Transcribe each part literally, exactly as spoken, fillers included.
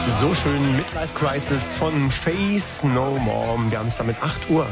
So schön Midlife Crisis von Faith No More. Wir haben es damit acht Uhr.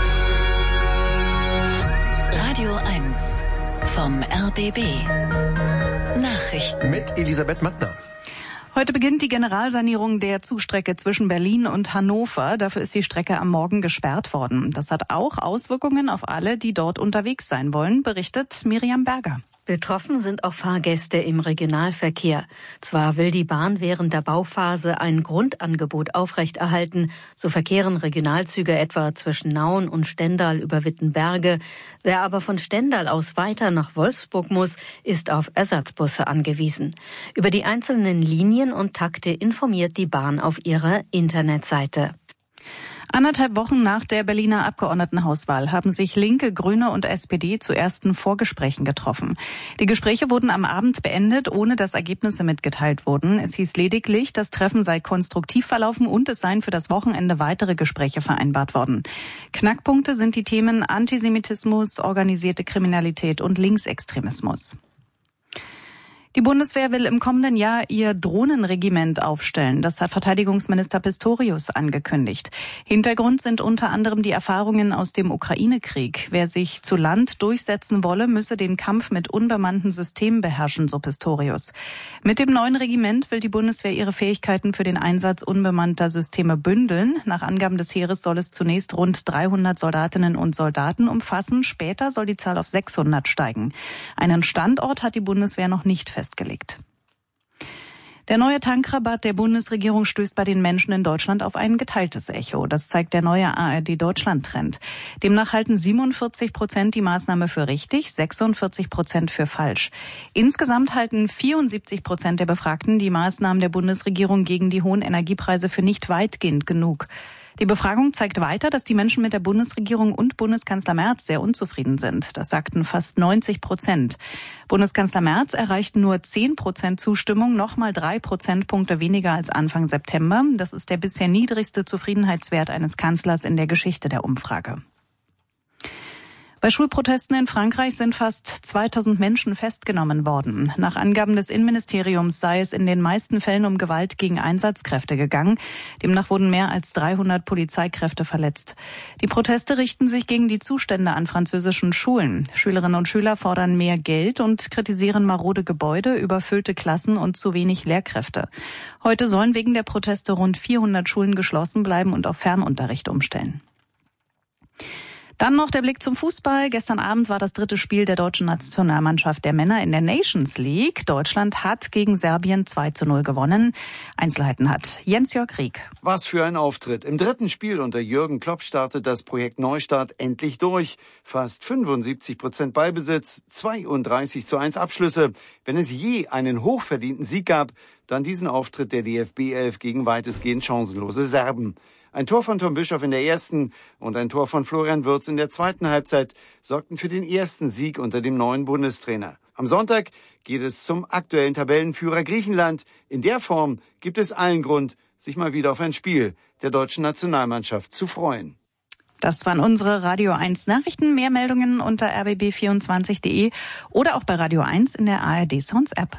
Radio eins vom R B B. Nachrichten. Mit Elisabeth Mattner. Heute beginnt die Generalsanierung der Zugstrecke zwischen Berlin und Hannover. Dafür ist die Strecke am Morgen gesperrt worden. Das hat auch Auswirkungen auf alle, die dort unterwegs sein wollen, berichtet Miriam Berger. Betroffen sind auch Fahrgäste im Regionalverkehr. Zwar will die Bahn während der Bauphase ein Grundangebot aufrechterhalten, so verkehren Regionalzüge etwa zwischen Nauen und Stendal über Wittenberge. Wer aber von Stendal aus weiter nach Wolfsburg muss, ist auf Ersatzbusse angewiesen. Über die einzelnen Linien und Takte informiert die Bahn auf ihrer Internetseite. Anderthalb Wochen nach der Berliner Abgeordnetenhauswahl haben sich Linke, Grüne und S P D zu ersten Vorgesprächen getroffen. Die Gespräche wurden am Abend beendet, ohne dass Ergebnisse mitgeteilt wurden. Es hieß lediglich, das Treffen sei konstruktiv verlaufen und es seien für das Wochenende weitere Gespräche vereinbart worden. Knackpunkte sind die Themen Antisemitismus, organisierte Kriminalität und Linksextremismus. Die Bundeswehr will im kommenden Jahr ihr Drohnenregiment aufstellen. Das hat Verteidigungsminister Pistorius angekündigt. Hintergrund sind unter anderem die Erfahrungen aus dem Ukraine-Krieg. Wer sich zu Land durchsetzen wolle, müsse den Kampf mit unbemannten Systemen beherrschen, so Pistorius. Mit dem neuen Regiment will die Bundeswehr ihre Fähigkeiten für den Einsatz unbemannter Systeme bündeln. Nach Angaben des Heeres soll es zunächst rund dreihundert Soldatinnen und Soldaten umfassen. Später soll die Zahl auf sechshundert steigen. Einen Standort hat die Bundeswehr noch nicht festgelegt. Festgelegt. Der neue Tankrabatt der Bundesregierung stößt bei den Menschen in Deutschland auf ein geteiltes Echo. Das zeigt der neue A R D-Deutschland-Trend. Demnach halten siebenundvierzig Prozent die Maßnahme für richtig, sechsundvierzig Prozent für falsch. Insgesamt halten vierundsiebzig Prozent der Befragten die Maßnahmen der Bundesregierung gegen die hohen Energiepreise für nicht weitgehend genug. Die Befragung zeigt weiter, dass die Menschen mit der Bundesregierung und Bundeskanzler Merz sehr unzufrieden sind. Das sagten fast neunzig Prozent. Bundeskanzler Merz erreicht nur zehn Prozent Zustimmung, nochmal drei Prozentpunkte weniger als Anfang September. Das ist der bisher niedrigste Zufriedenheitswert eines Kanzlers in der Geschichte der Umfrage. Bei Schulprotesten in Frankreich sind fast zweitausend Menschen festgenommen worden. Nach Angaben des Innenministeriums sei es in den meisten Fällen um Gewalt gegen Einsatzkräfte gegangen. Demnach wurden mehr als dreihundert Polizeikräfte verletzt. Die Proteste richten sich gegen die Zustände an französischen Schulen. Schülerinnen und Schüler fordern mehr Geld und kritisieren marode Gebäude, überfüllte Klassen und zu wenig Lehrkräfte. Heute sollen wegen der Proteste rund vierhundert Schulen geschlossen bleiben und auf Fernunterricht umstellen. Dann noch der Blick zum Fußball. Gestern Abend war das dritte Spiel der deutschen Nationalmannschaft der Männer in der Nations League. Deutschland hat gegen Serbien zwei zu null gewonnen. Einzelheiten hat Jens-Jörg Rieck. Was für ein Auftritt. Im dritten Spiel unter Jürgen Klopp startet das Projekt Neustart endlich durch. Fast fünfundsiebzig Prozent Ballbesitz, zweiunddreißig zu eins Abschlüsse. Wenn es je einen hochverdienten Sieg gab, dann diesen Auftritt der D F B elf gegen weitestgehend chancenlose Serben. Ein Tor von Tom Bischoff in der ersten und ein Tor von Florian Wirtz in der zweiten Halbzeit sorgten für den ersten Sieg unter dem neuen Bundestrainer. Am Sonntag geht es zum aktuellen Tabellenführer Griechenland. In der Form gibt es allen Grund, sich mal wieder auf ein Spiel der deutschen Nationalmannschaft zu freuen. Das waren unsere Radio eins Nachrichten. Mehr Meldungen unter r b b vierundzwanzig punkt d e oder auch bei Radio eins in der A R D Sounds App.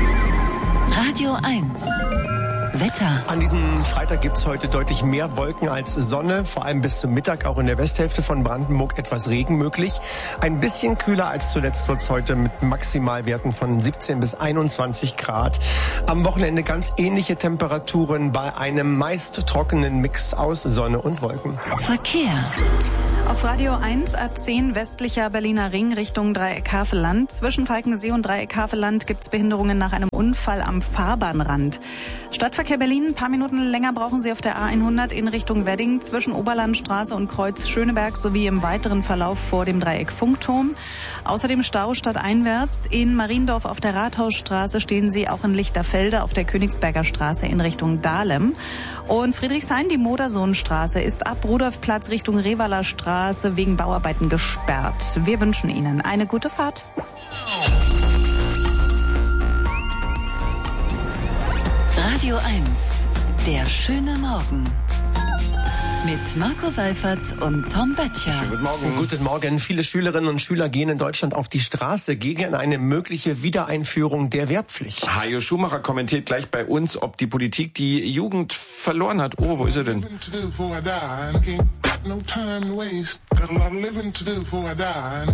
Radio eins. Wetter. An diesem Freitag gibt's heute deutlich mehr Wolken als Sonne, vor allem bis zum Mittag, auch in der Westhälfte von Brandenburg etwas Regen möglich. Ein bisschen kühler als zuletzt wird's heute mit Maximalwerten von siebzehn bis einundzwanzig Grad. Am Wochenende ganz ähnliche Temperaturen bei einem meist trockenen Mix aus Sonne und Wolken. Verkehr. Auf Radio eins A zehn westlicher Berliner Ring Richtung Dreieck-Havelland. Zwischen Falkensee und Dreieck-Havelland gibt's Behinderungen nach einem Unfall am Fahrbahnrand. Stadtverkehr Berlin, ein paar Minuten länger brauchen Sie auf der A hundert in Richtung Wedding zwischen Oberlandstraße und Kreuz Schöneberg sowie im weiteren Verlauf vor dem Dreieck Funkturm. Außerdem Stau stadteinwärts. In Mariendorf auf der Rathausstraße stehen Sie auch in Lichterfelde auf der Königsberger Straße in Richtung Dahlem. Und Friedrichshain, die Modersohnstraße, ist ab Rudolfplatz Richtung Revaler Straße wegen Bauarbeiten gesperrt. Wir wünschen Ihnen eine gute Fahrt. Radio eins. Der schöne Morgen. Mit Marco Seifert und Tom Böttcher. Schönen guten Morgen. Guten Morgen. Viele Schülerinnen und Schüler gehen in Deutschland auf die Straße gegen eine mögliche Wiedereinführung der Wehrpflicht. Hajo Schumacher kommentiert gleich bei uns, ob die Politik die Jugend verloren hat. Oh, wo ist er denn?